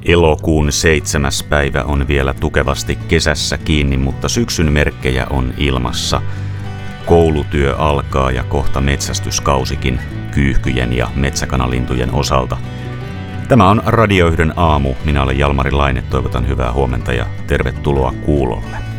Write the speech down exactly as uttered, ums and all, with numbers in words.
Elokuun seitsemäs päivä on vielä tukevasti kesässä kiinni, mutta syksyn merkkejä on ilmassa. Koulutyö alkaa ja kohta metsästyskausikin kyyhkyjen ja metsäkanalintujen osalta. Tämä on Radio yhden aamu. Minä olen Jalmari Laine. Toivotan hyvää huomenta ja tervetuloa kuulolle.